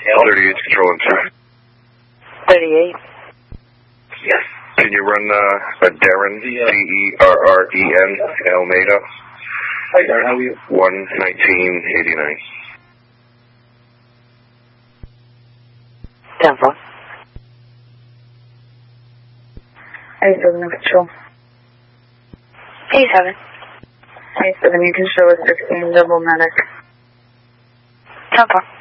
38's control and 2. 38. Yes. Can you run a Darren, D-E-R-R-E-N, Almeida? Hi, Darren, how are you? 11989. 10-4. 87 in control. 87. 87, you can show us 16 double medic. 10-4.